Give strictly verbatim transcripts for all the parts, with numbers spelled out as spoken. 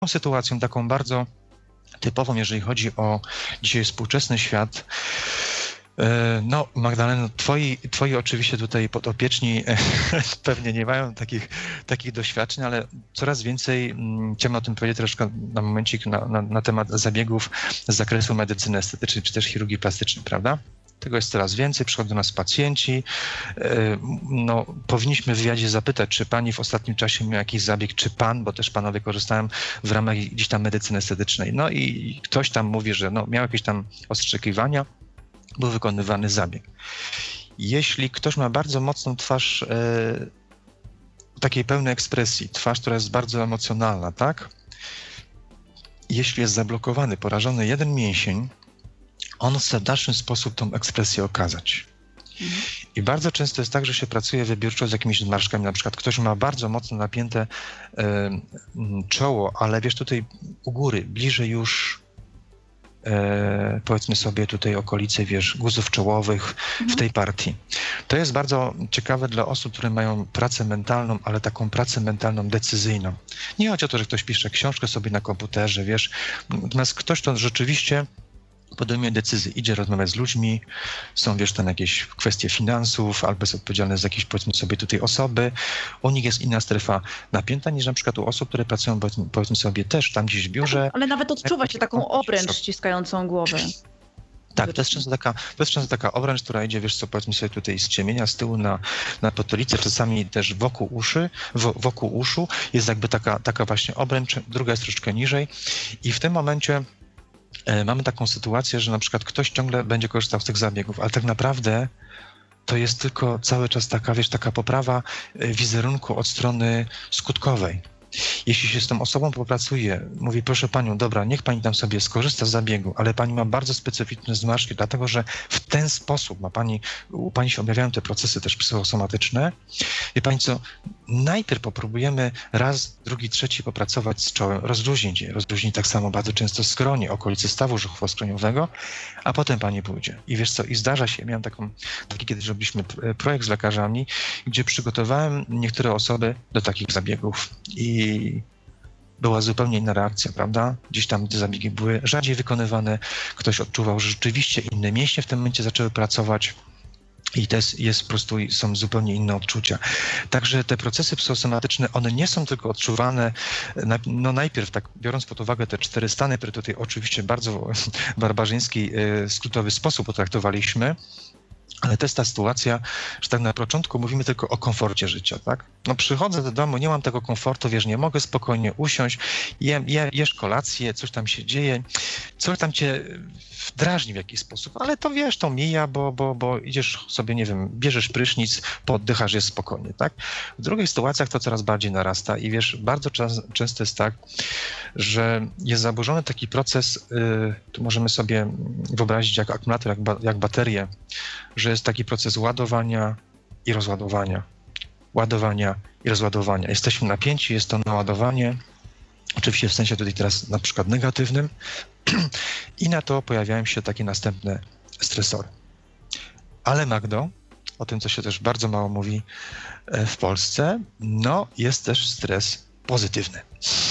sytuacją taką bardzo typową, jeżeli chodzi o dzisiaj współczesny świat. No, Magdaleno, twoi, twoi oczywiście tutaj podopieczni pewnie nie mają takich, takich doświadczeń, ale coraz więcej, chciałem o tym powiedzieć troszkę na momencik na, na, na temat zabiegów z zakresu medycyny estetycznej, czy też chirurgii plastycznej, prawda? Tego jest coraz więcej, przychodzą do nas pacjenci. No, powinniśmy w wywiadzie zapytać, czy pani w ostatnim czasie miał jakiś zabieg, czy pan, bo też panowie korzystają w ramach gdzieś tam medycyny estetycznej. No i ktoś tam mówi, że no, miał jakieś tam ostrzekiwania, był wykonywany zabieg. Jeśli ktoś ma bardzo mocną twarz, e, takiej pełnej ekspresji, twarz, która jest bardzo emocjonalna, tak? Jeśli jest zablokowany, porażony jeden mięsień, on chce w dalszy sposób tą ekspresję okazać. Mhm. I bardzo często jest tak, że się pracuje wybiórczo z jakimiś zmarszczkami. Na przykład ktoś ma bardzo mocno napięte e, czoło, ale wiesz, tutaj u góry, bliżej już E, powiedzmy sobie tutaj okolice, wiesz, guzów czołowych mhm. w tej partii. To jest bardzo ciekawe dla osób, które mają pracę mentalną, ale taką pracę mentalną decyzyjną. Nie chodzi o to, że ktoś pisze książkę sobie na komputerze, wiesz, natomiast ktoś to rzeczywiście podejmuje decyzje, idzie rozmawiać z ludźmi, są, wiesz, tam jakieś kwestie finansów, albo jest odpowiedzialny za jakieś, powiedzmy sobie, tutaj osoby. U nich jest inna strefa napięta niż na przykład u osób, które pracują, powiedzmy sobie, też tam gdzieś w biurze. Ale nawet odczuwa się taką obręcz ściskającą głowę. Tak, to jest często taka, to jest często taka obręcz, która idzie, wiesz co, powiedzmy sobie tutaj z ciemienia, z tyłu na, na potylicę, czasami też wokół uszy, w, wokół uszu jest jakby taka, taka właśnie obręcz, druga jest troszeczkę niżej i w tym momencie mamy taką sytuację, że na przykład ktoś ciągle będzie korzystał z tych zabiegów, ale tak naprawdę to jest tylko cały czas taka, wiesz, taka poprawa wizerunku od strony skutkowej. Jeśli się z tą osobą popracuje, mówi, proszę panią, dobra, niech pani tam sobie skorzysta z zabiegu, ale pani ma bardzo specyficzne zmarszczki, dlatego że w ten sposób ma pani, u pani się objawiają te procesy też psychosomatyczne. Wie pani co, najpierw popróbujemy raz, drugi, trzeci popracować z czołem, rozluźnić je, rozluźnić tak samo bardzo często skronie, okolicy stawu żuchwowo-skroniowego, a potem pani pójdzie. I wiesz co, i zdarza się, miałem taką, taki kiedyś robiliśmy projekt z lekarzami, gdzie przygotowałem niektóre osoby do takich zabiegów i I była zupełnie inna reakcja, prawda? Gdzieś tam te zabiegi były rzadziej wykonywane, ktoś odczuwał, że rzeczywiście inne mięśnie w tym momencie zaczęły pracować i to jest, jest po prostu, są zupełnie inne odczucia. Także te procesy psychosomatyczne, one nie są tylko odczuwane, no najpierw tak biorąc pod uwagę te cztery stany, które tutaj oczywiście bardzo barbarzyński, skrótowy sposób potraktowaliśmy, ale to jest ta sytuacja, że tak na początku mówimy tylko o komforcie życia, tak? No przychodzę do domu, nie mam tego komfortu, wiesz, nie mogę spokojnie usiąść, jem, je, jesz kolację, coś tam się dzieje, coś tam cię drażni w jakiś sposób, ale to wiesz, to mija, bo, bo, bo idziesz sobie, nie wiem, bierzesz prysznic, poddychasz, jest spokojnie, tak? W drugich sytuacjach to coraz bardziej narasta i wiesz, bardzo czas, często jest tak, że jest zaburzony taki proces, yy, tu możemy sobie wyobrazić jak akumulator, jak, ba, jak baterię, że jest taki proces ładowania i rozładowania, ładowania i rozładowania. Jesteśmy napięci, jest to naładowanie, oczywiście w sensie tutaj teraz na przykład negatywnym i na to pojawiają się takie następne stresory. Ale Magdo, o tym co się też bardzo mało mówi w Polsce, no jest też stres pozytywny.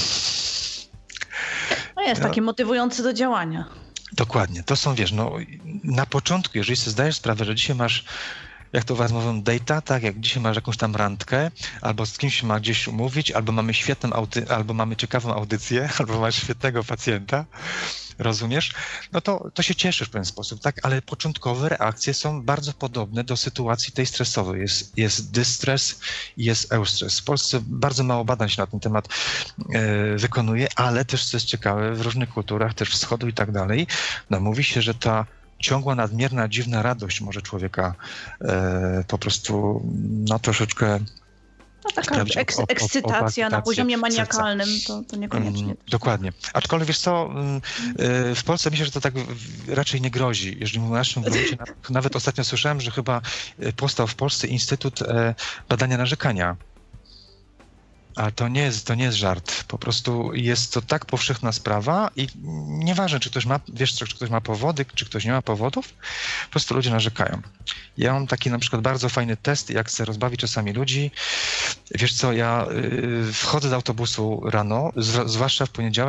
No jest no. taki motywujący do działania. Dokładnie, to są, wiesz, no na początku, jeżeli sobie zdajesz sprawę, że dzisiaj masz, jak to was mówią, data, tak, jak dzisiaj masz jakąś tam randkę, albo z kimś ma gdzieś umówić, albo mamy świetną audy- albo mamy ciekawą audycję, albo masz świetnego pacjenta, rozumiesz? No to, to się cieszysz w pewien sposób, tak? Ale początkowe reakcje są bardzo podobne do sytuacji tej stresowej. Jest, jest dystres i jest eustres. W Polsce bardzo mało badań się na ten temat e, wykonuje, ale też, co jest ciekawe, w różnych kulturach, też wschodu i tak dalej, no mówi się, że ta ciągła, nadmierna, dziwna radość może człowieka e, po prostu, no troszeczkę no taka eks, ekscytacja na poziomie maniakalnym, to, to niekoniecznie. Mm, dokładnie. Aczkolwiek wiesz co, yy, w Polsce myślę, że to tak raczej nie grozi. Jeżeli w naszym gruncie, nawet ostatnio słyszałem, że chyba powstał w Polsce Instytut e, Badania Narzekania. Ale to nie jest, to nie jest żart. Po prostu jest to tak powszechna sprawa i nieważne, czy ktoś ma, wiesz co, czy ktoś ma powody, czy ktoś nie ma powodów, po prostu ludzie narzekają. Ja mam taki na przykład bardzo fajny test, jak chcę rozbawić czasami ludzi. Wiesz co, ja y, wchodzę do autobusu rano, z, zwłaszcza w poniedziałek,